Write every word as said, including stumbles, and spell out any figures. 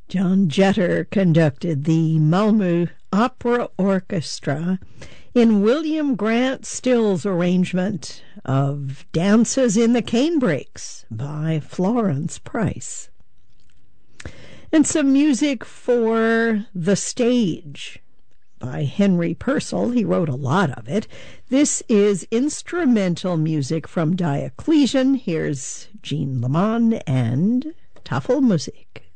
John Jetter conducted the Malmö Opera Orchestra in William Grant Still's arrangement of Dances in the Canebrakes by Florence Price. And some music for the stage by Henry Purcell. He wrote a lot of it. This is instrumental music from Diocletian. Here's Jean Lamont and Tafelmusik.